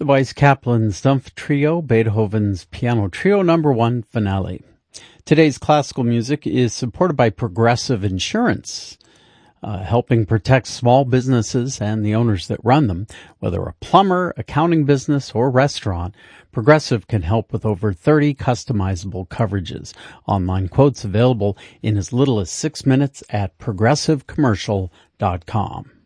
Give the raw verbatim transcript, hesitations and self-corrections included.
The Weiss Kaplan Stumpf Trio, Beethoven's Piano Trio Number One Finale. Today's classical music is supported by Progressive Insurance, uh, helping protect small businesses and the owners that run them. Whether a plumber, accounting business, or restaurant, Progressive can help with over thirty customizable coverages. Online quotes available in as little as six minutes at progressive commercial dot com.